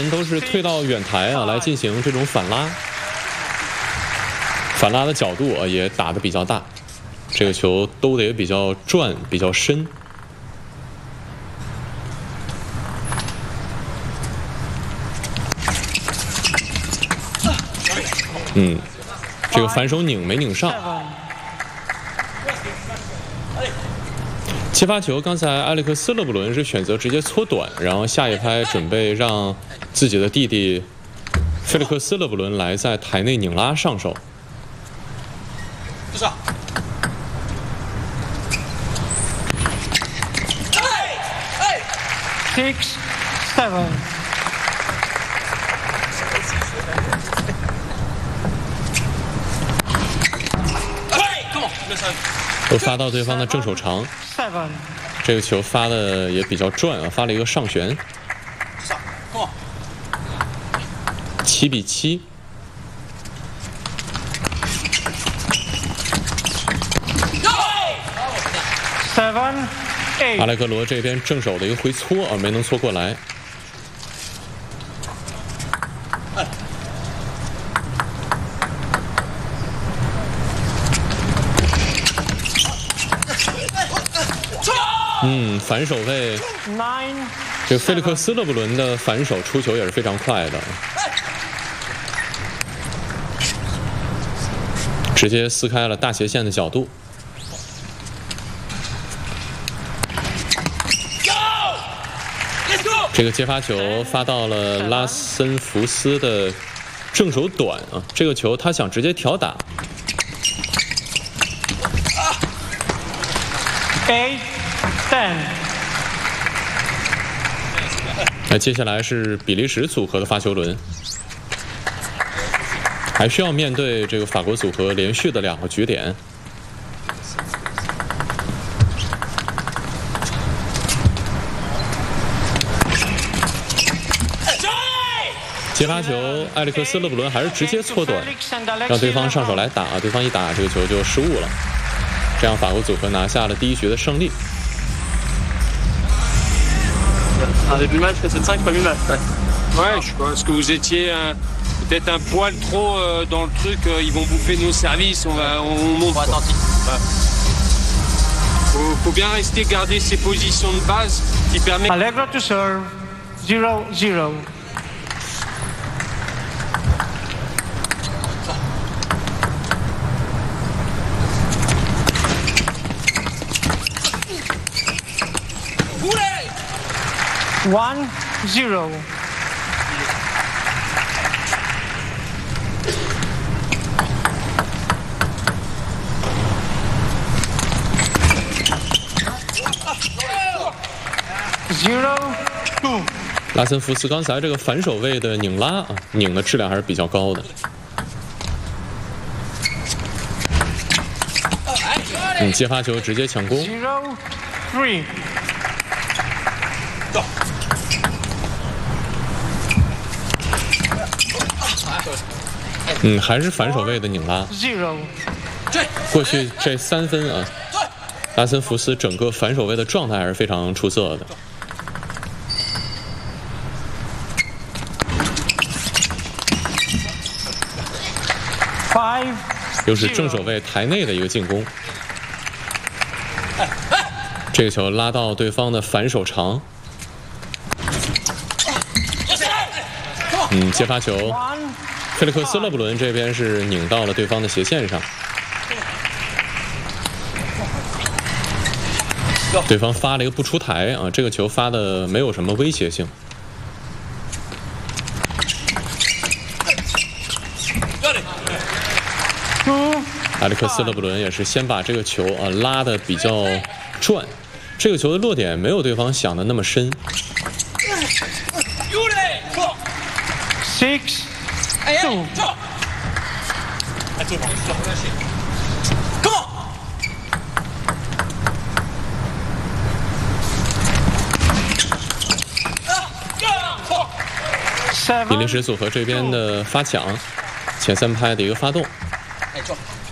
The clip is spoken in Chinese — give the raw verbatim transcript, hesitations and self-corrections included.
人都是退到远台啊来进行这种反拉，反拉的角度啊也打得比较大，这个球兜的也比较转，比较深。嗯，这个反手拧没拧上。接发球，刚才埃里克斯·勒布伦是选择直接搓短，然后下一拍准备让自己的弟弟菲利克斯·勒布伦来在台内拧拉上手。 Six, seven. 都发到对方的正手长，这个球发的也比较转啊，发了一个上旋，七比七。阿莱格罗这边正手的一个回搓啊，没能搓过来。嗯，反手位，这个菲利克斯·勒布伦的反手出球也是非常快的，直接撕开了大斜线的角度。这个接发球发到了拉森福斯的正手短啊，这个球他想直接挑打。 Eight, ten。 那接下来是比利时组合的发球轮，还需要面对这个法国组合连续的两个局点。接发球，埃里克斯·勒布伦还是直接搓短，让对方上手来打，对方一打这个球就失误了，这样法国组合拿下了第一局的胜利。 Un début de match, sept cinq, pas mieux match. Ouais, je pense que vous étiez euh, peut-être un poil trop euh, dans le truc, euh, ils vont bouffer nos services, on va, on monte. Ouais. Faut, faut bien rester garder ses positions de base qui permettent. Allegro to serve, zero, zero. One, zero. Zero, two. 拉森福斯刚才这个反手位的拧拉啊，拧的质量还是比较高的。嗯，接发球直接抢攻。 Zero, three. 嗯，还是反手位的拧拉。过去这三分啊，拉森福斯整个反手位的状态还是非常出色的。又是正手位台内的一个进攻，这个球拉到对方的反手长。嗯，接发球。菲利克斯·勒布伦这边是拧到了对方的斜线上，对方发了一个不出台啊，这个球发的没有什么威胁性。埃里克斯·勒布伦也是先把这个球啊拉的比较转，这个球的落点没有对方想的那么深。 Six. Two. Come on. 比利时组合这边的发抢，前三拍的一个发动。 哎，撞。